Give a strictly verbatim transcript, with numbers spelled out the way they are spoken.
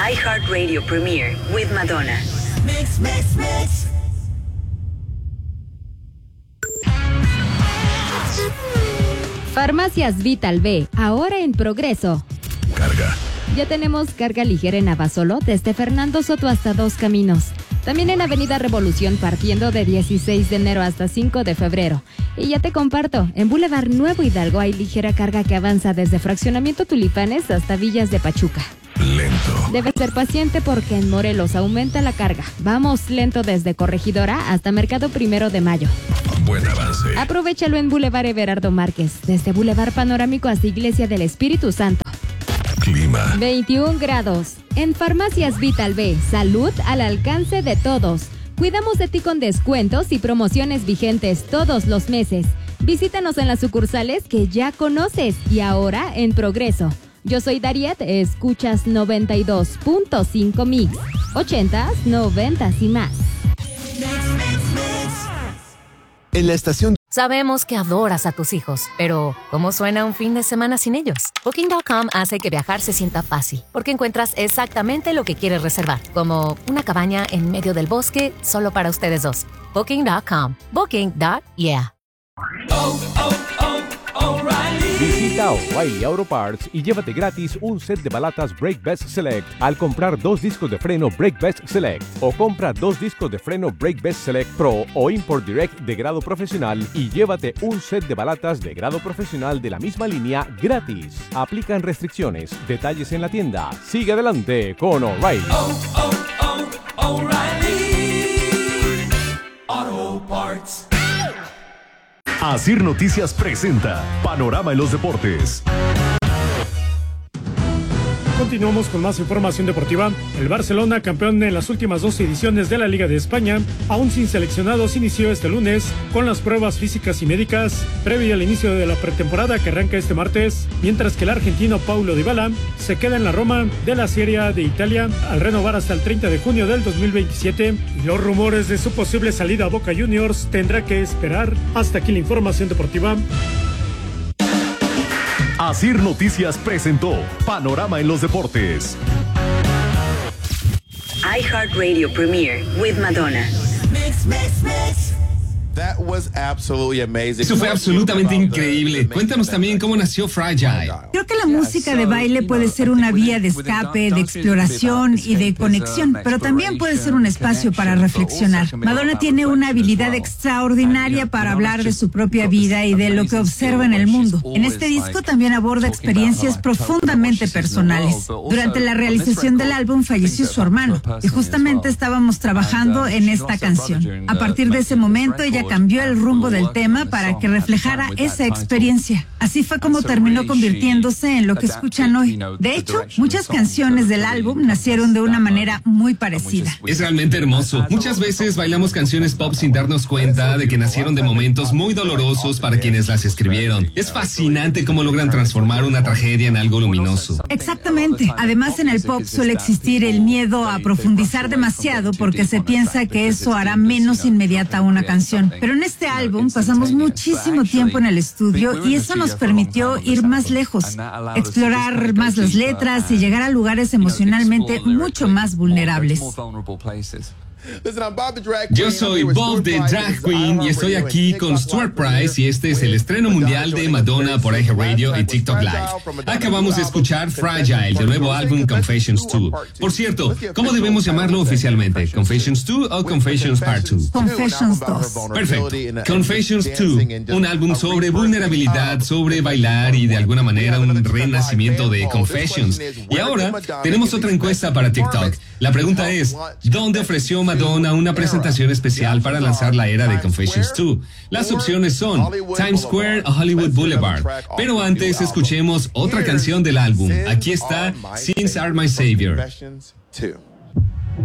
iHeartRadio premiere with Madonna. Mix, mix, mix. Farmacias Vital B, ahora en Progreso. Carga. Ya tenemos carga ligera en Abasolo, desde Fernando Soto hasta Dos Caminos. También en Avenida Revolución, partiendo de dieciséis de enero hasta cinco de febrero. Y ya te comparto, en Boulevard Nuevo Hidalgo hay ligera carga que avanza desde Fraccionamiento Tulipanes hasta Villas de Pachuca. Lento. Debes ser paciente porque en Morelos aumenta la carga. Vamos lento desde Corregidora hasta Mercado Primero de Mayo. Buen avance. Aprovechalo en Boulevard Everardo Márquez, desde Boulevard Panorámico hasta Iglesia del Espíritu Santo. Clima. veintiún grados. En Farmacias Vital B, salud al alcance de todos. Cuidamos de ti con descuentos y promociones vigentes todos los meses. Visítanos en las sucursales que ya conoces y ahora en Progreso. Yo soy Dariet, escuchas noventa y dos punto cinco Mix, ochentas, noventas y más. En la estación. Sabemos que adoras a tus hijos, pero ¿cómo suena un fin de semana sin ellos? Booking punto com hace que viajar se sienta fácil, porque encuentras exactamente lo que quieres reservar, como una cabaña en medio del bosque solo para ustedes dos. Booking punto com. Booking. Yeah. Oh, oh, oh, O'Reilly. Visita O'Reilly Auto Parts y llévate gratis un set de balatas Brake Best Select al comprar dos discos de freno Brake Best Select, o compra dos discos de freno Brake Best Select Pro o Import Direct de grado profesional y llévate un set de balatas de grado profesional de la misma línea gratis. Aplican restricciones. Detalles en la tienda. Sigue adelante con O'Reilly. Oh, oh, oh, O'Reilly Auto Parts. Asir Noticias presenta Panorama en los Deportes. Continuamos con más información deportiva. El Barcelona, campeón en las últimas dos ediciones de la Liga de España, aún sin seleccionados, inició este lunes con las pruebas físicas y médicas previo al inicio de la pretemporada que arranca este martes, mientras que el argentino Paulo Dybala se queda en la Roma de la Serie A de Italia al renovar hasta el treinta de junio del dos mil veintisiete, y los rumores de su posible salida a Boca Juniors tendrá que esperar. Hasta aquí la información deportiva. Asir Noticias presentó Panorama en los Deportes. iHeartRadio premiere with Madonna. Mix, mix, mix. That was absolutely amazing. Eso fue absolutamente increíble. Cuéntanos también cómo nació Fragile. Creo que la música de baile puede ser una vía de escape, de exploración y de conexión, pero también puede ser un espacio para reflexionar. Madonna tiene una habilidad extraordinaria para hablar de su propia vida y de lo que observa en el mundo. En este disco también aborda experiencias profundamente personales. Durante la realización del álbum falleció su hermano y justamente estábamos trabajando en esta canción. A partir de ese momento ella cambió el rumbo del tema para que reflejara esa experiencia. Así fue como terminó convirtiéndose en lo que escuchan hoy. De hecho, muchas canciones del álbum nacieron de una manera muy parecida. Es realmente hermoso. Muchas veces bailamos canciones pop sin darnos cuenta de que nacieron de momentos muy dolorosos para quienes las escribieron. Es fascinante cómo logran transformar una tragedia en algo luminoso. Exactamente. Además, en el pop suele existir el miedo a profundizar demasiado porque se piensa que eso hará menos inmediata una canción. Pero en este álbum pasamos muchísimo tiempo en el estudio y eso nos permitió ir más lejos, explorar más las letras y llegar a lugares emocionalmente mucho más vulnerables. Yo soy Bob the Drag Queen y estoy aquí con Stuart Price y este es el estreno mundial de Madonna por iHeartRadio y TikTok Live. Acabamos de escuchar Fragile, del nuevo álbum Confessions dos. Por cierto, ¿cómo debemos llamarlo oficialmente? ¿Confessions dos o Confessions Part dos? Confessions dos. Perfecto. Confessions dos, un álbum sobre vulnerabilidad, sobre bailar y de alguna manera un renacimiento de Confessions. Y ahora tenemos otra encuesta para TikTok. La pregunta es, ¿dónde ofreció Madonna una presentación especial para lanzar la era de Confessions dos? Las opciones son Times Square o Hollywood Boulevard. Pero antes escuchemos otra canción del álbum. Aquí está Sins Are My Savior.